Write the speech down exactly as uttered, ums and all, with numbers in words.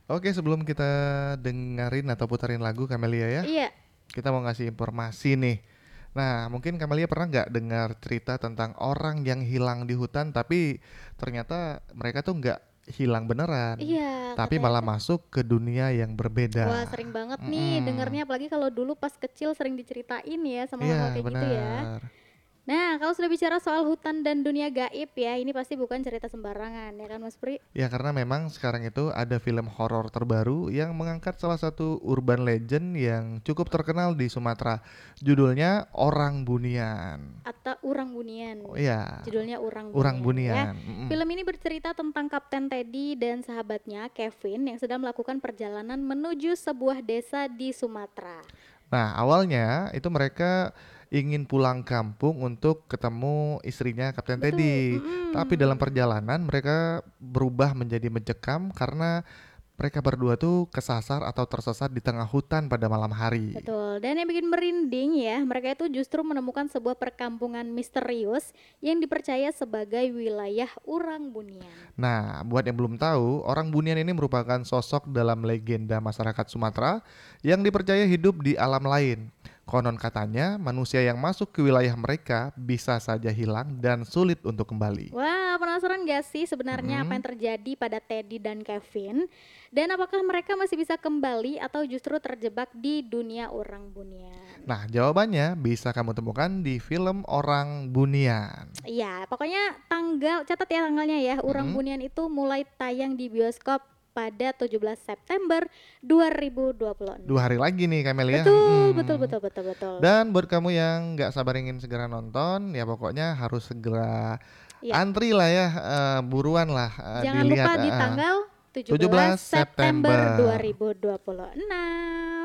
Oke, sebelum kita dengerin atau putarin lagu Kamelia ya, Iya. kita mau ngasih informasi nih. Nah, mungkin Kamelia pernah nggak dengar cerita tentang orang yang hilang di hutan, tapi ternyata mereka tuh nggak hilang beneran, Iya, tapi katanya malah tuh masuk ke dunia yang wah berbeda. sering banget nih Mm-mm. dengernya apalagi kalau dulu pas kecil sering diceritain ya sama Iya, hal-hal kayak gitu ya. benar. Nah, kalau sudah bicara soal hutan dan dunia gaib ya, ini pasti bukan cerita sembarangan ya kan Mas Pri? Ya karena memang sekarang itu ada film horor terbaru yang mengangkat salah satu urban legend yang cukup terkenal di Sumatera. Judulnya Orang Bunian. Atau Urang Bunian. Oh iya, Judulnya Urang Orang Bunian ya. Bunian. Mm-mm. Film ini bercerita tentang Kapten Teddy dan sahabatnya Kevin yang sedang melakukan perjalanan menuju sebuah desa di Sumatera. Nah, awalnya itu mereka ingin pulang kampung untuk ketemu istrinya Kapten Betul. Teddy. Tapi dalam Mm-mm. perjalanan mereka berubah menjadi mencekam karena mereka berdua tuh kesasar atau tersesat di tengah hutan pada malam hari. Betul. Dan yang bikin merinding ya, mereka itu justru menemukan sebuah perkampungan misterius yang dipercaya sebagai wilayah Urang Bunian. Nah, buat yang belum tahu, orang Bunian ini merupakan sosok dalam legenda masyarakat Sumatera yang dipercaya hidup di alam lain. Konon katanya, manusia yang masuk ke wilayah mereka bisa saja hilang dan sulit untuk kembali. Wah, penasaran gak sih sebenarnya apa Mm-mm. yang terjadi pada Teddy dan Kevin? Dan apakah mereka masih bisa kembali atau justru terjebak di dunia Urang Bunian? Nah, jawabannya bisa kamu temukan di film Orang Bunian. Iya, pokoknya tanggal, catat ya tanggalnya ya. Urang Mm-mm. Bunian itu mulai tayang di bioskop pada tujuh belas September dua ribu dua puluh Dua enam. hari lagi nih Kamelia. Betul, betul, Mm. betul, betul, betul. Dan buat kamu yang nggak sabar ingin segera nonton, ya pokoknya harus segera Iya, antri lah ya, eh, buruan lah eh, jangan dilihat. lupa eh, di eh. tanggal tujuh belas tujuh belas September September. dua ribu dua puluh enam.